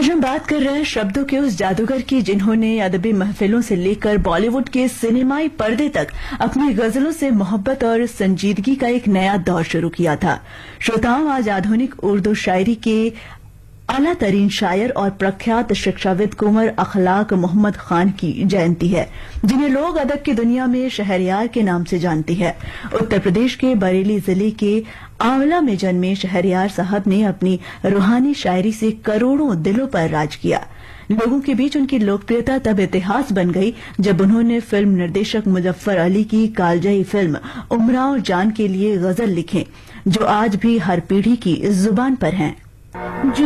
आज हम बात कर रहे हैं शब्दों के उस जादूगर की जिन्होंने अदबी महफिलों से लेकर बॉलीवुड के सिनेमाई पर्दे तक अपनी गजलों से मोहब्बत और संजीदगी का एक नया दौर शुरू किया था। श्रोताओं, आज आधुनिक उर्दू शायरी के आला तरीन शायर और प्रख्यात शिक्षाविद कुंवर अखलाक मोहम्मद खान की जयंती है, जिन्हें लोग अदब की दुनिया में शहरयार के नाम से जानते हैं। उत्तर प्रदेश के बरेली जिले के आंवला में जन्मे शहरयार साहब ने अपनी रूहानी शायरी से करोड़ों दिलों पर राज किया। लोगों के बीच उनकी लोकप्रियता तब इतिहास बन गई जब उन्होंने फिल्म निर्देशक मुजफ्फर अली की कालजयी फिल्म उमराव जान के लिए गजल लिखे, जो आज भी हर पीढ़ी की जुबान पर हैं।